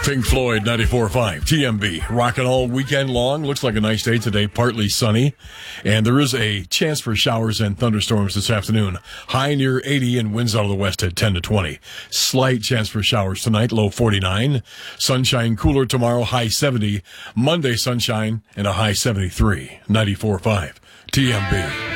Pink Floyd, 94.5, TMB. Rocking all weekend long. Looks like a nice day today, partly sunny. And there is a chance for showers and thunderstorms this afternoon. High near 80 and winds out of the west at 10 to 20. Slight chance for showers tonight, low 49. Sunshine cooler tomorrow, high 70. Monday sunshine and a high 73. 94.5, TMB.